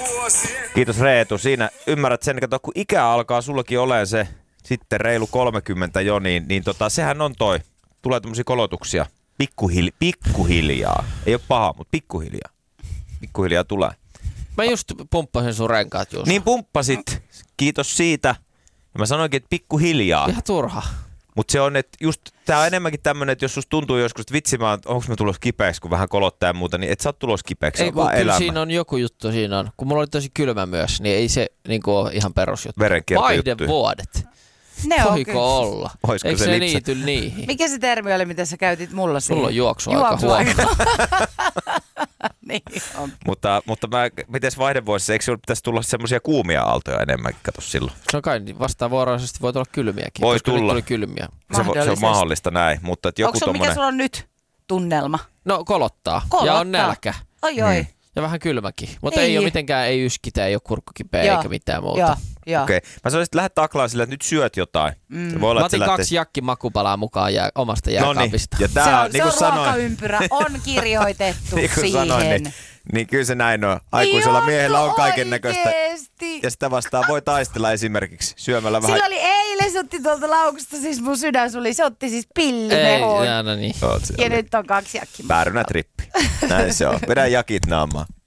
Kiitos Reetu. Siinä ymmärrät sen, että kun ikä alkaa sullakin olemaan se sitten reilu 30 jo, niin sehän on toi. Tulee tämmöisiä kolotuksia. Pikkuhiljaa. Ei ole paha, mutta pikkuhiljaa. Pikkuhiljaa tulee. Mä just pumppasin sun renkaat just. Niin pumppasit. Kiitos siitä. Ja mä sanoinkin, että pikkuhiljaa. Ihan turha. Mutta se on, että just tää on enemmänkin tämmönen, että jos susta tuntuu joskus, että vitsi onko mä tulos kipeäksi, kun vähän kolottaa ja muuta, niin et sä oot tulos kipeäksi. Ei, kun kyllä siinä on joku juttu siinä on. Kun mulla oli tosi kylmä myös, niin ei se niinku ole ihan perusjuttu. Vaihdevuodet. Ne on voiko kyllä. olla? Oisko eikö se se lipsa? liity niihin? Mikä se termi oli, mitä sä käytit mulla siihen? Sulla on juoksuaika huomenna. Niin on. Mutta mites vaihdevuosissa, eikö sinulla pitäisi tulla semmoisia kuumia aaltoja enemmänkin, kato silloin? No kai niin vastavuoroisesti voi tulla kylmiäkin. Voi koska tulla. Nyt tuli kylmiä. Se on mahdollista näin, mutta että joku tommonen... Mikä sulla on nyt tunnelma? No kolottaa. Ja on nälkä. Oi. Ja vähän kylmäkin. Mutta ei ole mitenkään, ei yskitä, ei ole kurkkukipeä eikä mitään muuta. Okei. Mä sanoisin, että lähdet taklaan sillä, että nyt syöt jotain. Mä otin 2 jakkimakupalaa mukaan omasta jääkaapista. Ja tää, se on ruokaympyrä, on kirjoitettu niin kuin siihen. sanoin, niin kyllä se näin on. Aikuisella miehellä on kaiken näköistä. Oikeesti. Ja sitä vastaan voi taistella esimerkiksi syömällä vähän. Sillä oli eilen, se otti tuolta laukusta, siis mun sydän suli, se otti siis pillimehon. No niin. Ja nyt on 2 jakkimakupalaa. Päärynä trippi. Näin se on. Vedä jakit naamaan.